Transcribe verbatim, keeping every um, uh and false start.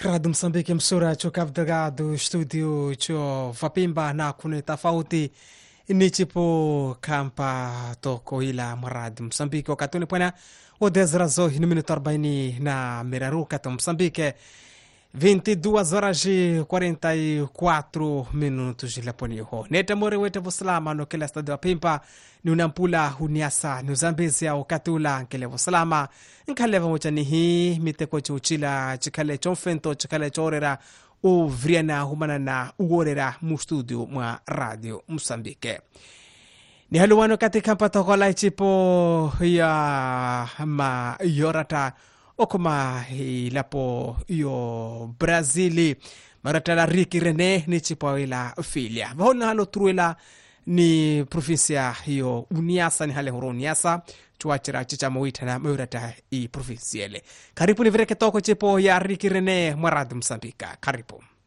Rádio Moçambique msura cho Cabo Delgado studio cho Vapimba na kune tofauti ni tipo kampa toko ila Rádio Moçambique wakatuni pwena o dezrazo ni minuto arobaini na miraru kato Moçambique vinte e duas horas e quarenta e quatro minutos de laponiho. Neta more wete voslama no kila stadio Pimpa ni unampula uniasa ni uzambizi ya ukatula nkele voslama nkaleva mochani hii miteko chuchila chikale chonfento chikale chorera u vriana humana na uorera mu studio mwa Radio Moçambique. Ni haluwano katika mpatokola ichipo ya ma yorata okuma ilapo yo Brazili marata la Ricky René ni chipo ila filia vaholna halo truela ni provincia hiyo Uniasa ni hale horo Uniasa chuachira chichama wita na maurata i provinciale. Karibu ni vireke toko chipo ya Ricky René mwa Radio Moçambique. Karibu.